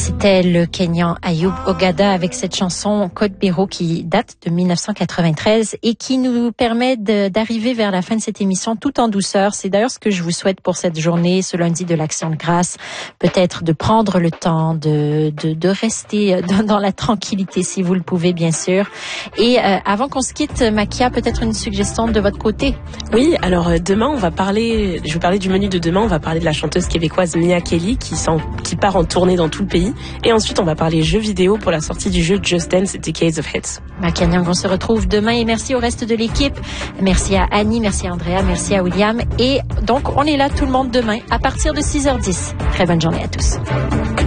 C'était le Kenyan Ayoub Ogada avec cette chanson Code Bureau qui date de 1993 et qui nous permet d'arriver vers la fin de cette émission tout en douceur. C'est d'ailleurs ce que je vous souhaite pour cette journée, ce lundi de l'Action de grâce. Peut-être de prendre le temps de rester dans la tranquillité si vous le pouvez, bien sûr. Et avant qu'on se quitte, Makia, peut-être une suggestion de votre côté? Oui, alors demain, je vais parler du menu de demain. On va parler de la chanteuse québécoise Mia Kelly qui part en tournée dans tout le pays. Et ensuite, on va parler jeux vidéo pour la sortie du jeu Just Dance Decades of Hits. Makia Nyang, on se retrouve demain et merci au reste de l'équipe. Merci à Annie, merci à Andrea, merci à William. Et donc, on est là tout le monde demain à partir de 6h10. Très bonne journée à tous.